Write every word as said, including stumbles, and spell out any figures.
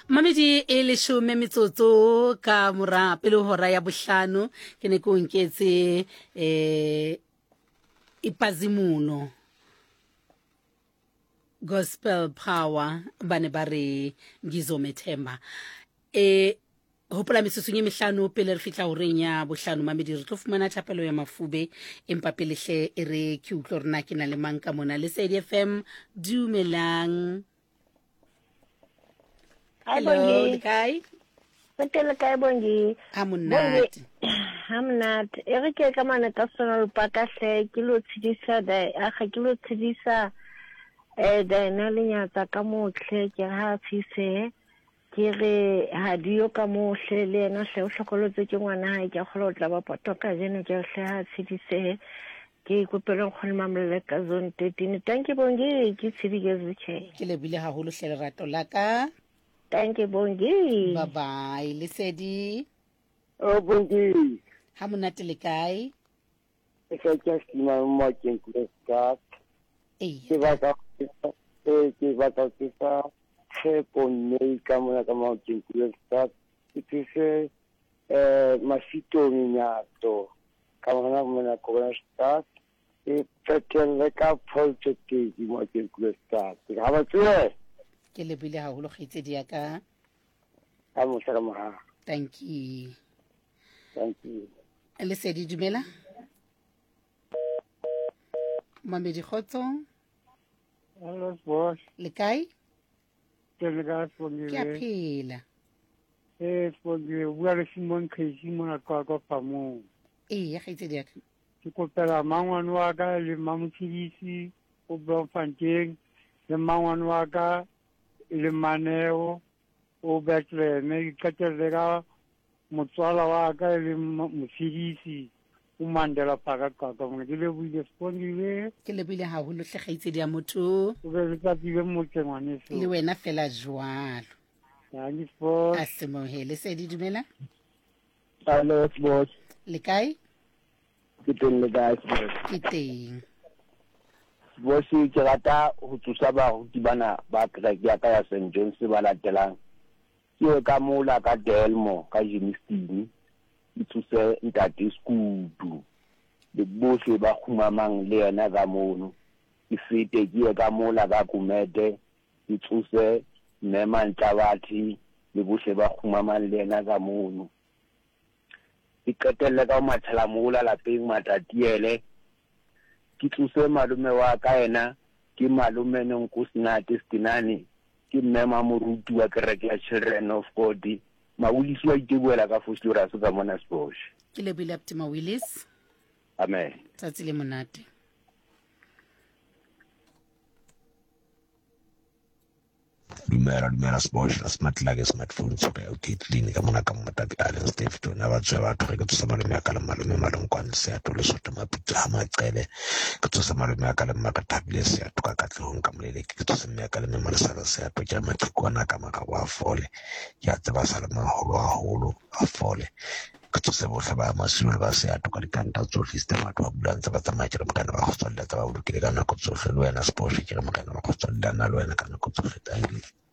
Mamedi e leshome metsotso ka mora pele hora ya bohlano ke ne ko nketse eh ipazimuno gospel power bane ba re ngizomethemba eh hopola metsotso e mehlano pele re fitla horeng ya bohlano. Mamedi re tlo fumana thapelo ya mafube empa pele hle e re ke utlwa rena ke na le manka mona le Lesedi F M. Dumelang. Hello, Kai. Petele kae bongi? Hamunat. Hamunat. Ere ke ka mana ka sona pa ka hle ke lo tshedisa da a ga ke lo tshedisa eh da na le nyatsa ka motlhe ke ha tshise ke re ha dio ka motlhe le ena hle o hlokolotse ke ngwana ha ke kholo tla ba potoka jene ke hle ha tshedise ke kopela go nna mamle ka zone thirteen. Thank you bongi ke tshedike zwe ke le bile haholo hle lerato la ka. Thank you bongi. Bye bye Lesedi. Oh bongi. Hamunat le kae? E ka just ma mo ke nkuska. Eh. Ke ba ka e ke ba ka tsisa se ponne ka mona ka mo ke nkuska. Ke se eh masito minyato. Ka mona mona ko na sta. E petele ka polche ke mo ke nkuska. Ke ha ba tswe. Ke le bile haholo kgitsedi ya ka. Ha mo sala ma. Thank you. Thank you. Lesedi dumela. Mamedi khotso. Hello boss. Le kae? Ke le ga bongi. Ke a phela. Eh bongi bua le Simon Khesi mona kwa kwa pamo. Eh ya kgitsedi ya ka. Ke kopela mangwane wa ka le mamutshidisi o Bloemfontein le mangwane wa ka le Maneo o Bethlehem ke katela motswala wa ka le motshidisi o Mandela Park ka ka mo ke le buile spondile ke le bile haholo hle kgaitsedi ya motho o be le tsatile mo tsengwane se le wena fela jwalo ya ni sport a se mo hele Lesedi dumela. Hello boss. Le kae? Ke teng le guys Ke teng. boss ke rata ho tsusa ba ho dibana ba kereke ya ka ya Saint John's ba latelang ke ka mola ka Delmo ka Jimistini e tsuse ntate skudu le bohle ba khumamang le yena ka mono e fete ke ka mola ka Kumete e tsuse Nema Ntabathi le bohle ba khumamang le yena ka mono e qetelle ka mathala mola lapeng Matatiele ke tsuse malume wa ka ena ke malume Nonkusnati Stinani ke mmema moruti wa kereke ya Children of God Mawulis wa itebuela ka Fostura se ka mona Sposh. Ke le bile Apti Mawulis. Amen. Tsatsi le monate. Dumela dumela Sposh la smart like smartphone so ka okay clean ka mona ka mata ka Allen Steve to na ba tswe ba tlo ke tsa malume ya ka le malume malong kwa se ya tlo sota mapitla ha maqele ke tsa malume ya ka le maka tabile se ya tloka ka tlong ka molele ke tsa me ya ka le me malasala se ya tloka matlhikwana ka maka wa fole ya tsaba sala maholo a holo a fole ke tsa bohle ba masule ba se ya tloka di kanta tsohle system batho ba bulantsha ba tsamaya ke mokana ba go tswalla tsa ba o ke kana go tsohle le wena Sposh ke mokana ba go tswalla na le wena kana go tsohle tang.